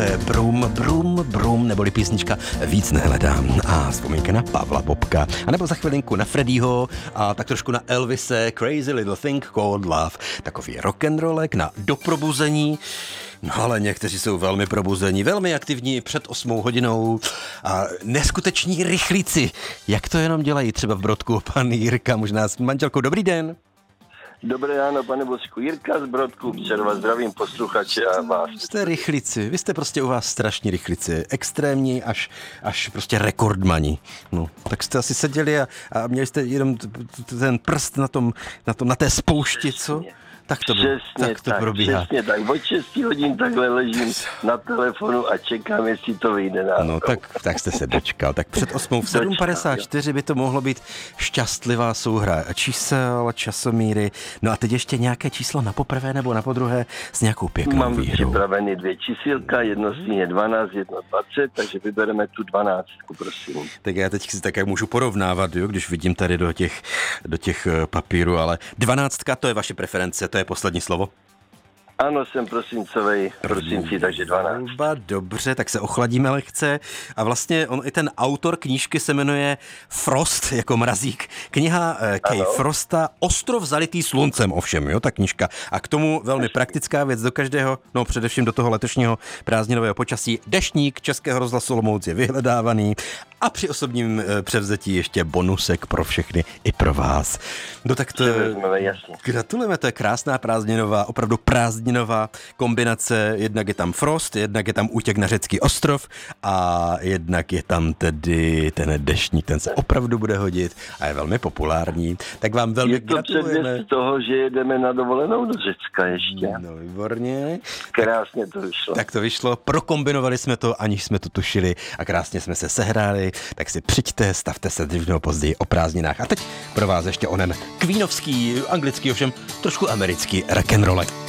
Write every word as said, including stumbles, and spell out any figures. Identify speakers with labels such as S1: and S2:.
S1: Brum, brum, brum, neboli písnička Víc nehledám. A vzpomínka na Pavla Bobka. A nebo za chvilinku na Freddieho a tak trošku na Elvise, Crazy Little Thing Called Love. Takový rock'n'rollek na doprobuzení. No ale někteří jsou velmi probuzení, velmi aktivní před osmou hodinou a neskuteční rychlíci. Jak to jenom dělají třeba v Brodku? Pan Jirka, možná s manželkou. Dobrý den.
S2: Dobré ráno, pane Bosku. Jirka z Brodku, Přerva, zdravím posluchače a vás.
S1: Jste rychlici, vy jste prostě u vás strašní rychlici, extrémní až, až prostě rekordmani. No, tak jste asi seděli a, a měli jste jenom ten prst na tom, na tom, na té spoušti, co? Tak to,
S2: přesně
S1: tak to
S2: tak,
S1: probíhá.
S2: Přesně tak, od šesti hodin takhle ležím na telefonu a čekám, jestli to vyjde na
S1: No tak, tak jste se dočkal. Tak před osmou v sedm padesát čtyři by to mohlo být šťastlivá souhra čísel, časomíry. No a teď ještě nějaké číslo na poprvé nebo na podruhé s nějakou pěknou
S2: Mám
S1: výhrou.
S2: připravený dvě čísilka, jedno stíně dvanáct, jedno dvacet, takže vybereme tu dvanáctku, prosím.
S1: Tak já teď si také můžu porovnávat, jo, když vidím tady do těch, do těch papírů, ale dvanáctka to je vaše preference, to je poslední slovo?
S2: Ano, jsem prosincovej, prosinci, takže dvanáct.
S1: Volba, dobře, tak se ochladíme lehce. A vlastně on i ten autor knížky se jmenuje Frost, jako mrazík. Kniha eh, Kay Frosta, Ostrov zalitý sluncem, ovšem, jo, ta knížka. A k tomu velmi praktická věc do každého, no především do toho letošního prázdninového počasí. Deštník Českého rozhlasu Olomouc je vyhledávaný a při osobním eh, převzetí ještě bonusek pro všechny i pro vás. No tak to gratulujeme, to je krásná prázdninová, opravdu prázdninová Nová kombinace, jednak je tam Frost, jednak je tam útěk na řecký ostrov a jednak je tam tedy ten deštník, ten se opravdu bude hodit a je velmi populární. Tak vám velmi
S2: je to
S1: gratulujeme.
S2: předměst toho, že jedeme na dovolenou do Řecka ještě.
S1: No výborně.
S2: Krásně to vyšlo.
S1: Tak to vyšlo, prokombinovali jsme to, aniž jsme to tušili a krásně jsme se sehráli, tak si přijďte, stavte se dřív nebo později o prázdninách. A teď pro vás ještě onen queenovský, anglický, ovšem trošku americký rock'n'rollek.